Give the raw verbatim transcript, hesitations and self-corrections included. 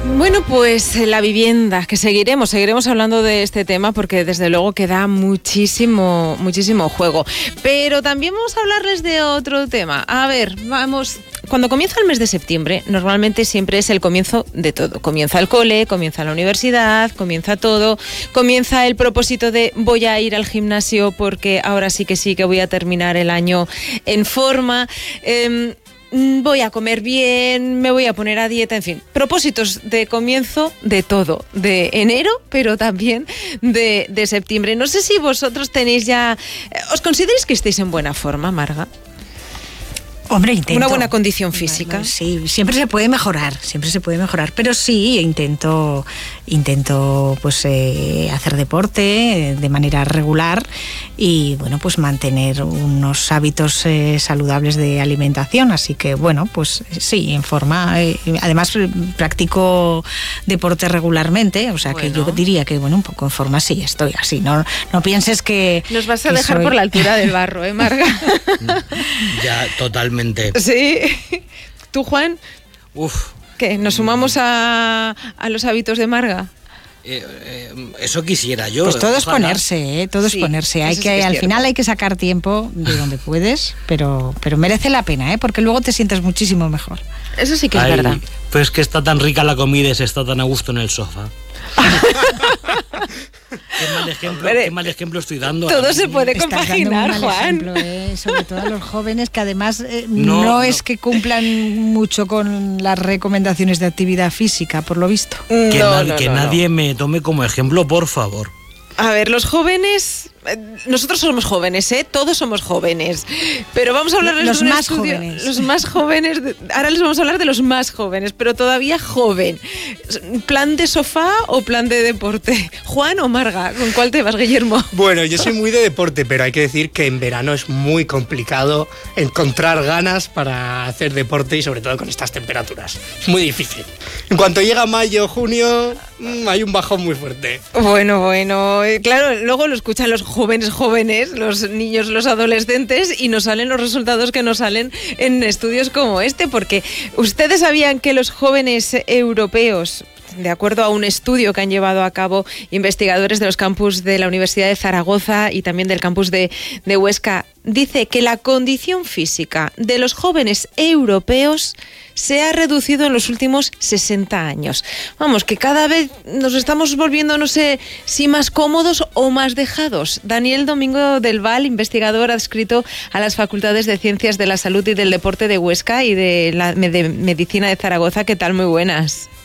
Bueno, pues la vivienda, que seguiremos, seguiremos hablando de este tema porque desde luego que da muchísimo, muchísimo juego. Pero también vamos a hablarles de otro tema. A ver, vamos, cuando comienza el mes de septiembre, normalmente siempre es el comienzo de todo. Comienza el cole, comienza la universidad, comienza todo, comienza el propósito de voy a ir al gimnasio porque ahora sí que sí que voy a terminar el año en forma. Eh, Voy a comer bien, me voy a poner a dieta, en fin, propósitos de comienzo de todo, de enero, pero también de, de septiembre. No sé si vosotros tenéis ya... ¿Os consideráis que estáis en buena forma, Marga? Hombre, intento. Una buena condición física. Sí, siempre se puede mejorar, siempre se puede mejorar, pero sí intento, intento pues eh, hacer deporte de manera regular y bueno, pues mantener unos hábitos eh, saludables de alimentación, así que bueno, pues sí, en forma. Eh, además practico deporte regularmente, o sea bueno. que yo diría que bueno, un poco en forma sí estoy así. No, no pienses que nos vas a que dejar soy... por la altura del barro, ¿eh, Marga? Ya, totalmente. Sí. ¿Tú, Juan? Uf. ¿Qué? ¿Nos sumamos a, a los hábitos de Marga? Eh, eh, eso quisiera yo. Pues todo es ponerse, ¿eh? Todo sí, es ponerse. Hay sí que, que al cierto. final hay que sacar tiempo de donde puedes, pero, pero merece la pena, ¿eh? Porque luego te sientes muchísimo mejor. Eso sí que es Ay, verdad. Pues que está tan rica la comida y se está tan a gusto en el sofá. Qué mal ejemplo, qué mal ejemplo estoy dando. Todo se puede Estás compaginar, dando un mal Juan. ejemplo, ¿eh? Sobre todo a los jóvenes que además eh, No, no, no es no. que cumplan mucho con las recomendaciones de actividad física, por lo visto. Que, No, na- no, que no, nadie no. me tome como ejemplo, por favor. A ver, los jóvenes... Nosotros somos jóvenes, ¿eh? Todos somos jóvenes. Pero vamos a hablarles Los de un más estudio, jóvenes. Los más jóvenes. De, ahora les vamos a hablar de los más jóvenes, pero todavía joven. ¿Plan de sofá o plan de deporte? ¿Juan o Marga? ¿Con cuál te vas, Guillermo? Bueno, yo soy muy de deporte, pero hay que decir que en verano es muy complicado encontrar ganas para hacer deporte y sobre todo con estas temperaturas. Es muy difícil. En cuanto llega mayo, junio, mmm, hay un bajón muy fuerte. Bueno, bueno. Claro, luego lo escuchan los jóvenes jóvenes, los niños, los adolescentes, y nos salen los resultados que nos salen en estudios como este, porque ustedes sabían que los jóvenes europeos, de acuerdo a un estudio que han llevado a cabo investigadores de los campus de la Universidad de Zaragoza y también del campus de, de Huesca, dice que la condición física de los jóvenes europeos se ha reducido en los últimos sesenta años. Vamos, que cada vez nos estamos volviendo, no sé, si más cómodos o más dejados. Daniel Domingo del Val, investigador adscrito a las Facultades de Ciencias de la Salud y del Deporte de Huesca y de la de Medicina de Zaragoza. ¿Qué tal? Muy buenas.